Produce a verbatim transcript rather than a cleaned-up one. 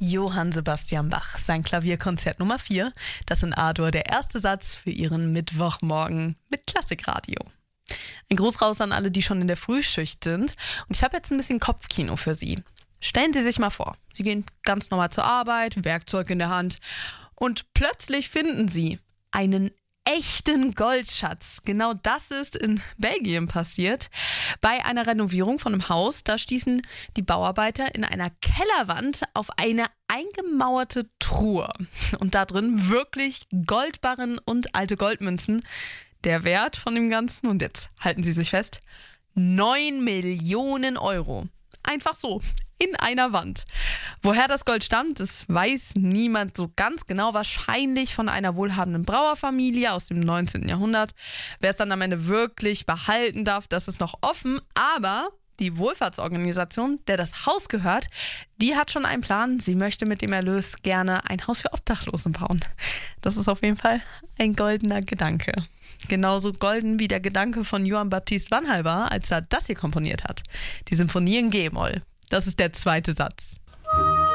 Johann Sebastian Bach, sein Klavierkonzert Nummer vier, das in A-Dur der erste Satz für ihren Mittwochmorgen mit Klassikradio. Ein Gruß raus an alle, die schon in der Frühschicht sind. Und ich habe jetzt ein bisschen Kopfkino für Sie. Stellen Sie sich mal vor, Sie gehen ganz normal zur Arbeit, Werkzeug in der Hand und plötzlich finden Sie einen echten Goldschatz. Genau das ist in Belgien passiert. Bei einer Renovierung von einem Haus, da stießen die Bauarbeiter in einer Kellerwand auf eine eingemauerte Truhe. Und da drin wirklich Goldbarren und alte Goldmünzen. Der Wert von dem Ganzen, und jetzt halten Sie sich fest, neun Millionen Euro. Einfach so, in einer Wand. Woher das Gold stammt, das weiß niemand so ganz genau. Wahrscheinlich von einer wohlhabenden Brauerfamilie aus dem neunzehnten Jahrhundert. Wer es dann am Ende wirklich behalten darf, das ist noch offen. Aber die Wohlfahrtsorganisation, der das Haus gehört, die hat schon einen Plan. Sie möchte mit dem Erlös gerne ein Haus für Obdachlose bauen. Das ist auf jeden Fall ein goldener Gedanke. Genauso golden wie der Gedanke von Johann Baptist Wanhalber, als er das hier komponiert hat. Die Symphonie in G-Moll. Das ist der zweite Satz.